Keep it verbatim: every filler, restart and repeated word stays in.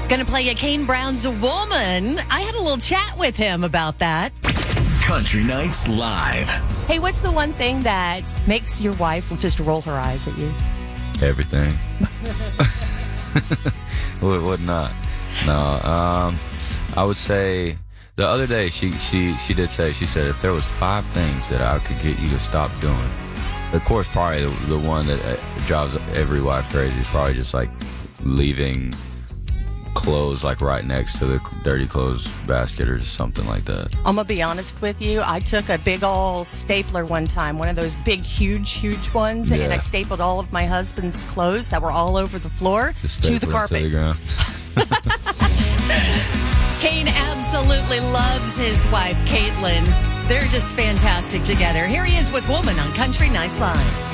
Gonna play a Kane Brown's Woman. I had a little chat with him about that. Country Nights Live. Hey, what's the one thing that makes your wife just roll her eyes at you? Everything. what, what not? No, um, I would say the other day she, she, she did say, she said if there was five things that I could get you to stop doing, of course probably the, the one that drives every wife crazy is probably just like leaving clothes like right next to the dirty clothes basket or something like that. I'm gonna be honest with you. I took a big old stapler one time, one of those big, huge, huge ones, Yeah. and I stapled all of my husband's clothes that were all over the floor Just to the staple it carpet. To the ground. Kane absolutely loves his wife, Caitlin. They're just fantastic together. Here he is with Woman on Country Nights Live.